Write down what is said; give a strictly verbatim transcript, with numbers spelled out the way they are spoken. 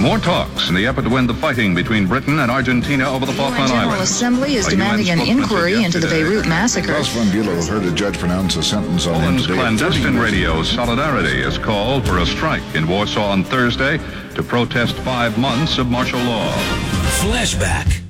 More talks in the effort to win the fighting between Britain and Argentina over the Falkland General Islands. Assembly is A demanding U N an spokesman inquiry said into the yesterday Beirut massacre. Klaus von Bülow heard a judge pronounce a sentence on him Poland's today. clandestine radio Solidarity has called for a strike in Warsaw on Thursday to protest five months of martial law. Flashback.